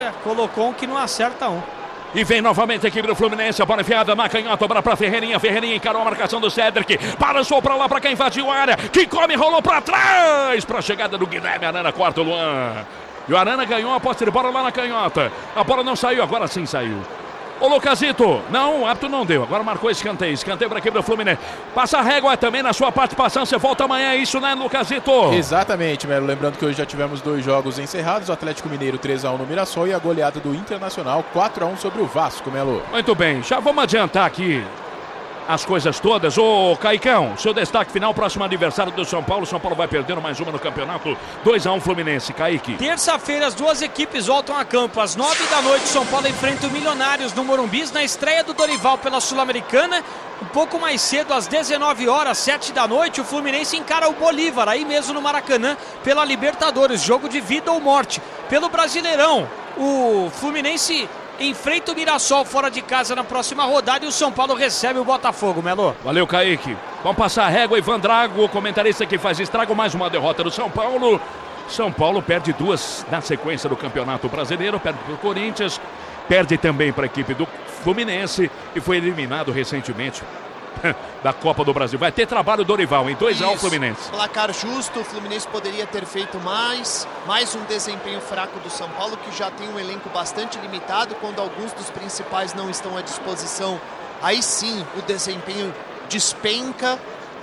Colocou um que não acerta um. E vem novamente a equipe do Fluminense, a bola enfiada na canhota, bola pra Ferreirinha, Ferreirinha encarou a marcação do Cedric, balançou pra lá, pra quem invadiu a área, que come, rolou pra trás, pra chegada do Guilherme Arana, corta o Luan. E o Arana ganhou a posse de bola lá na canhota, a bola não saiu, agora sim saiu. Ô Lucasito, não, o árbitro não deu, agora marcou escanteio para a equipe do Fluminense. Passa a régua também na sua participação, você volta amanhã, é isso, né, Lucasito? Exatamente, Melo, lembrando que hoje já tivemos 2 jogos encerrados, o Atlético Mineiro 3-1 no Mirassol e a goleada do Internacional 4-1 sobre o Vasco, Melo. Muito bem, já vamos adiantar aqui as coisas todas. Ô Caicão, seu destaque final, próximo aniversário do São Paulo. São Paulo vai perdendo mais uma no campeonato, 2-1 Fluminense. Kaique. Terça-feira as duas equipes voltam a campo. Às 9 da noite, São Paulo enfrenta o Milionários no Morumbi na estreia do Dorival pela Sul-Americana. Um pouco mais cedo, às 19 horas, 7 da noite, o Fluminense encara o Bolívar, aí mesmo no Maracanã, pela Libertadores, jogo de vida ou morte. Pelo Brasileirão, o Fluminense enfrenta o Mirassol fora de casa na próxima rodada e o São Paulo recebe o Botafogo, Melo. Valeu, Kaique. Vamos passar a régua, Ivan Drago, o comentarista que faz estrago, mais uma derrota do São Paulo. São Paulo perde 2 na sequência do Campeonato Brasileiro, perde para o Corinthians, perde também para a equipe do Fluminense e foi eliminado recentemente da Copa do Brasil. Vai ter trabalho Dorival em 2-1 Fluminense. Placar justo, o Fluminense poderia ter feito mais um desempenho fraco do São Paulo, que já tem um elenco bastante limitado. Quando alguns dos principais não estão à disposição, aí sim o desempenho despenca.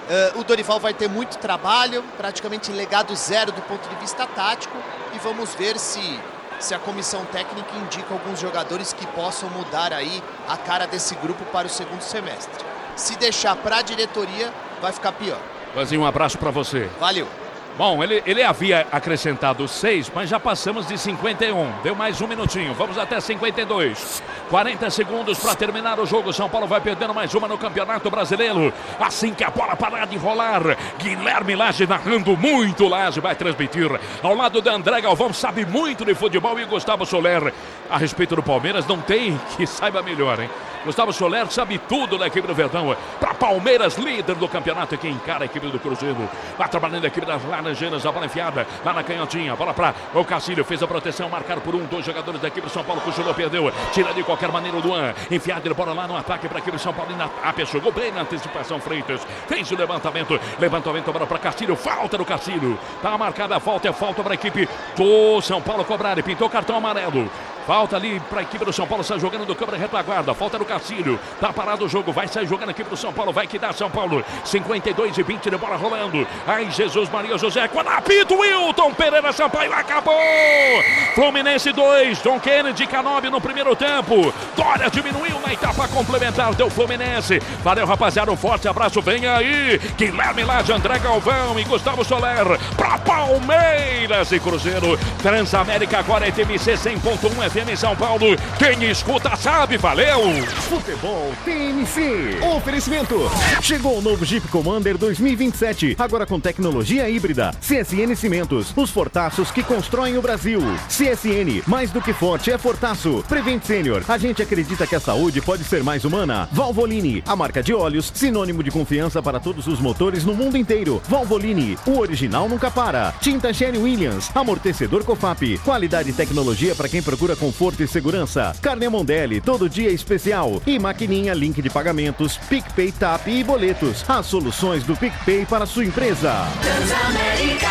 O Dorival vai ter muito trabalho, praticamente legado zero do ponto de vista tático, e vamos ver se a comissão técnica indica alguns jogadores que possam mudar aí a cara desse grupo para o segundo semestre. Se deixar para a diretoria, vai ficar pior. Vazinho, um abraço para você. Valeu. Bom, ele havia acrescentado 6, mas já passamos de 51. Deu mais um minutinho. Vamos até 52. 40 segundos para terminar o jogo. São Paulo vai perdendo mais uma no Campeonato Brasileiro. Assim que a bola parar de rolar, Guilherme Lage narrando muito. Lage vai transmitir ao lado da André Galvão, sabe muito de futebol, e Gustavo Soler a respeito do Palmeiras. Não tem que saiba melhor, hein? Gustavo Soler sabe tudo da equipe do Verdão. Para Palmeiras, líder do campeonato, que encara a equipe do Cruzeiro. Vai trabalhando a equipe das Laranjeiras, a bola enfiada lá na canhotinha. Bola para o Cacílio, fez a proteção, marcado por 2 jogadores da equipe do São Paulo. Cochilou, perdeu. Tira de qualquer maneira o Luan. Enfiada, bola lá no ataque para a equipe do São Paulo. Jogou bem na antecipação, Freitas. Fez o levantamento. Levantamento, bola para Cacílio. Falta do Cacílio. Tá marcada a falta, é falta para a equipe do São Paulo cobrar. E pintou cartão amarelo. Falta ali para a equipe do São Paulo, sai jogando do câmera retaguarda. Falta do Cacílio. Tá parado o jogo, vai sair jogando a equipe do São Paulo. Vai que dá São Paulo. 52-20 de bola rolando. Ai, Jesus Maria José. Quando apita o Wilton Pereira Sampaio, acabou. Fluminense 2, John Kennedy Canobi no primeiro tempo. Dória diminuiu na etapa complementar do Fluminense. Valeu, rapaziada, um forte abraço. Vem aí, Guilherme Lage, André Galvão e Gustavo Soler para Palmeiras e Cruzeiro. Transamérica agora é TMC 100.1 FM São Paulo. Quem escuta sabe, valeu! Futebol TMC. Oferecimento. Chegou o novo Jeep Commander 2027. Agora com tecnologia híbrida. CSN Cimentos. Os fortaços que constroem o Brasil. CSN. Mais do que forte é fortaço. Prevent Senior. A gente acredita que a saúde pode ser mais humana. Valvoline. A marca de óleos. Sinônimo de confiança para todos os motores no mundo inteiro. Valvoline. O original nunca para. Tinta Sherry Williams. Amortecedor Cofap. Qualidade e tecnologia para quem procura conforto e segurança. Carne Mondelli. Todo dia especial. E Maquininha, link de pagamentos, PicPay, TAP e boletos. As soluções do PicPay para a sua empresa. Transamérica,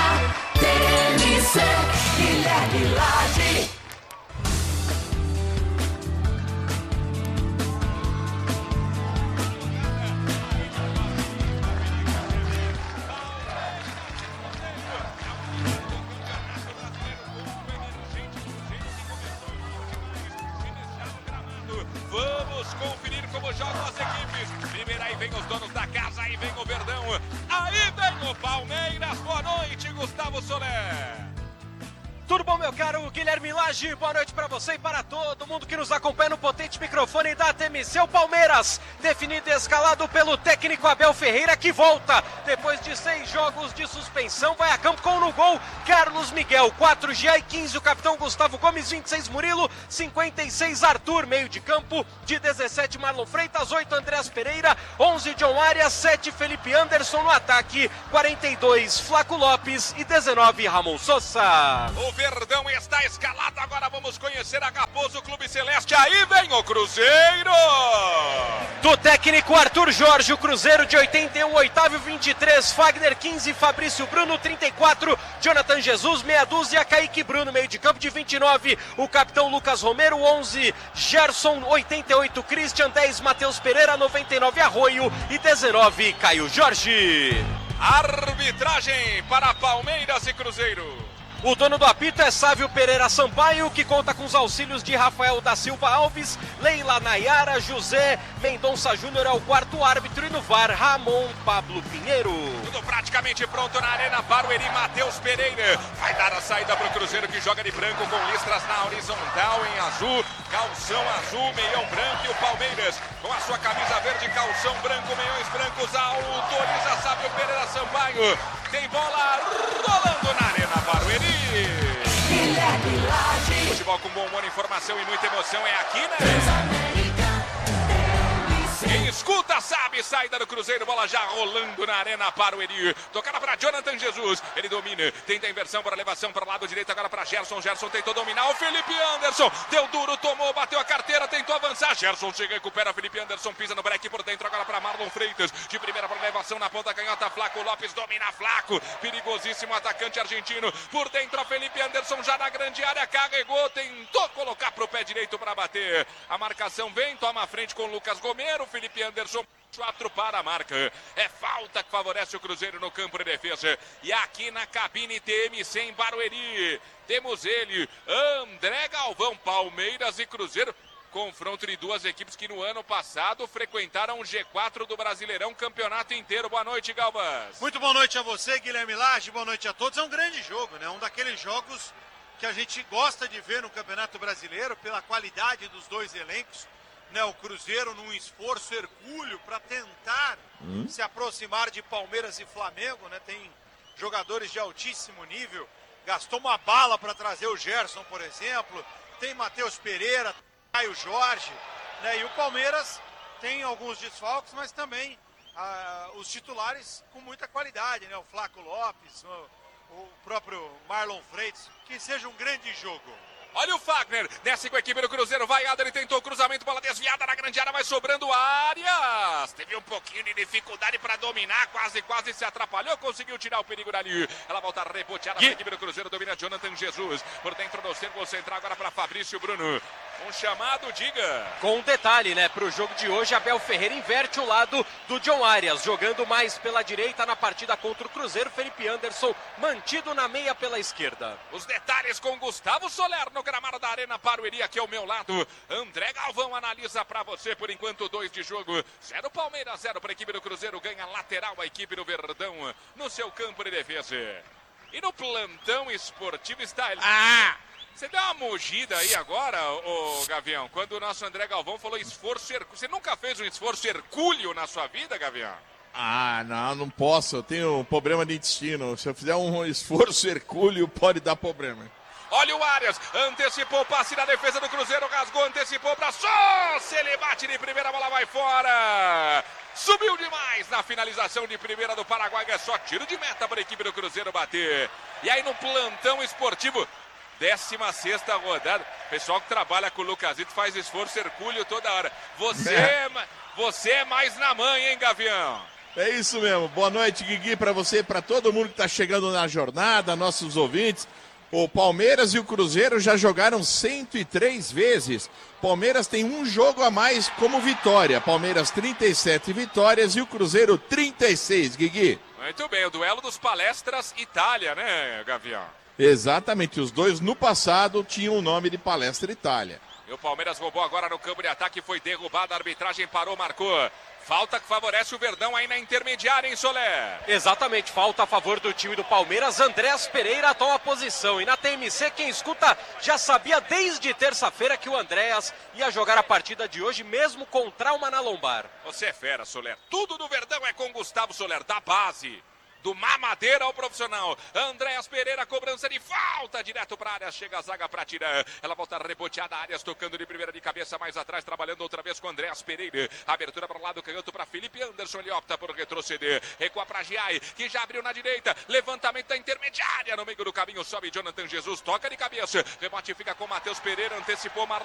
TMC, Guilherme Lage. Vamos conferir como jogam as equipes. Primeiro aí vem os donos da casa, aí vem o Verdão, aí vem o Palmeiras. Boa noite, Gustavo Soler. Tudo bom, meu caro Guilherme Lage? Boa noite para você e para todo mundo que nos acompanha no potente microfone da TMC. O Palmeiras, definido e escalado pelo técnico Abel Ferreira, que volta depois de 6 jogos de suspensão. Vai a campo com no gol Carlos Miguel, 4 Gia e 15 o capitão Gustavo Gomes, 26 Murilo, 56 Arthur, meio de campo, de 17 Marlon Freitas, 8 Andreas Pereira, 11 John Arias, 7 Felipe Anderson no ataque, 42 Flaco Lopes e 19 Ramon Sosa. Verdão está escalado. Agora vamos conhecer a Raposo Clube Celeste. Aí vem o Cruzeiro. Do técnico Arthur Jorge, o Cruzeiro de 81, Otávio 23, Fagner 15, Fabrício Bruno 34, Jonathan Jesus, meia dúzia, Kaique Bruno, meio de campo de 29, o capitão Lucas Romero 11, Gerson 88, Christian 10, Matheus Pereira 99, Arroio e 19, Caio Jorge. Arbitragem para Palmeiras e Cruzeiro. O dono do apito é Sávio Pereira Sampaio, que conta com os auxílios de Rafael da Silva Alves, Leila Nayara, José Mendonça Júnior é o quarto árbitro e no VAR, Ramon Pablo Pinheiro. Tudo praticamente pronto na Arena Barueri, Matheus Pereira vai dar a saída para o Cruzeiro, que joga de branco com listras na horizontal em azul, calção azul, meião branco, e o Palmeiras com a sua camisa verde, calção branco, meiões brancos, autoriza Sávio Pereira Sampaio. Tem bola rolando na Arena Barueri. Futebol com bom humor, informação e muita emoção é aqui, né? Quem escuta sabe, saída do Cruzeiro, bola já rolando na Arena Barueri. Tocada para Jonathan Jesus, ele domina, tenta a inversão para elevação para o lado direito, agora para Gerson. Gerson tentou dominar, o Felipe Anderson deu duro, tomou, bateu a carteira, tentou avançar. Gerson chega, recupera, Felipe Anderson pisa no break por dentro, agora para Marlon Freitas, de primeira para elevação na ponta canhota, Flaco Lopes domina, Flaco, perigosíssimo atacante argentino, por dentro a Felipe Anderson já na grande área, carregou, tentou colocar para o pé direito para bater. A marcação vem, toma a frente com o Lucas Romero, Felipe Anderson 4 para a marca. É falta que favorece o Cruzeiro no campo de defesa. E aqui na cabine TMC em Barueri, temos ele, André Galvão. Palmeiras e Cruzeiro, confronto de duas equipes que no ano passado frequentaram o G4 do Brasileirão, campeonato inteiro. Boa noite, Galvas. Muito boa noite a você, Guilherme Lage, boa noite a todos. É um grande jogo, né? Um daqueles jogos que a gente gosta de ver no Campeonato Brasileiro pela qualidade dos dois elencos. Né, o Cruzeiro num esforço hercúleo para tentar se aproximar de Palmeiras e Flamengo, né, tem jogadores de altíssimo nível, gastou uma bala para trazer o Gerson, por exemplo, tem Matheus Pereira, Caio Jorge, né, e o Palmeiras tem alguns desfalques, mas também os titulares com muita qualidade, né, o Flaco Lopes, o próprio Marlon Freitas, que seja um grande jogo. Olha o Fagner, desce com a equipe do Cruzeiro, vai Adler, tentou o cruzamento, bola desviada na grande área, vai sobrando Arias. Teve um pouquinho de dificuldade para dominar, quase se atrapalhou, conseguiu tirar o perigo dali. Ela volta reboteada para a equipe do Cruzeiro, domina Jonathan Jesus, por dentro do círculo central, agora para Fabrício Bruno. Um chamado, diga. Com um detalhe, né, para o jogo de hoje, Abel Ferreira inverte o lado do John Arias, jogando mais pela direita na partida contra o Cruzeiro. Felipe Anderson mantido na meia pela esquerda. Os detalhes com Gustavo Soler no gramado da Arena Barueri, aqui ao meu lado. André Galvão analisa para você, por enquanto 2 de jogo. 0 Palmeiras, 0 para a equipe do Cruzeiro, ganha lateral a equipe do Verdão no seu campo de defesa. E no plantão esportivo está ele. Você deu uma mugida aí agora, ô Gavião, quando o nosso André Galvão falou esforço hercúleo. Você nunca fez um esforço hercúleo na sua vida, Gavião? Não posso. Eu tenho um problema de intestino. Se eu fizer um esforço hercúleo, pode dar problema. Olha o Arias, antecipou o passe na defesa do Cruzeiro, rasgou, antecipou para só, se ele bate de primeira, a bola vai fora. Subiu demais na finalização de primeira do Paraguai, é só tiro de meta para a equipe do Cruzeiro bater. E aí no plantão esportivo, 16ª rodada, pessoal que trabalha com o Lucasito faz esforço hercúleo toda hora. Você é mais na mãe, hein, Gavião? É isso mesmo. Boa noite, Guigui, para você e para todo mundo que está chegando na jornada, nossos ouvintes. O Palmeiras e o Cruzeiro já jogaram 103 vezes. Palmeiras tem um jogo a mais como vitória. Palmeiras 37 vitórias e o Cruzeiro 36, Guigui. Muito bem, o duelo dos Palestras Itália, né, Gavião? Exatamente, os dois no passado tinham o nome de Palestra Itália. E o Palmeiras roubou agora no campo de ataque, foi derrubado, a arbitragem parou, marcou. Falta que favorece o Verdão aí na intermediária, hein, Soler? Exatamente, falta a favor do time do Palmeiras. Andrés Pereira toma a posição. E na TMC, quem escuta já sabia desde terça-feira que o Andrés ia jogar a partida de hoje, mesmo com trauma na lombar. Você é fera, Soler. Tudo do Verdão é com Gustavo Soler, da base do mamadeira ao profissional. Andréas Pereira, cobrança de falta, direto para a área, chega a zaga para tirar. Ela volta reboteada, Arias tocando de primeira de cabeça, mais atrás, trabalhando outra vez com Andréas Pereira. Abertura para o lado canhoto para Felipe Anderson, ele opta por retroceder. Recua para Giai, que já abriu na direita. Levantamento da intermediária, no meio do caminho, sobe Jonathan Jesus, toca de cabeça. Rebote fica com Matheus Pereira, antecipou Marlon